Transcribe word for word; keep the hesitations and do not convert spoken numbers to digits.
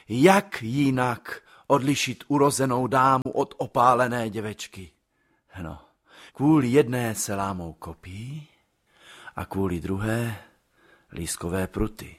Jak jinak odlišit urozenou dámu od opálené děvečky? No, kvůli jedné se lámou kopí a kvůli druhé lískové pruty.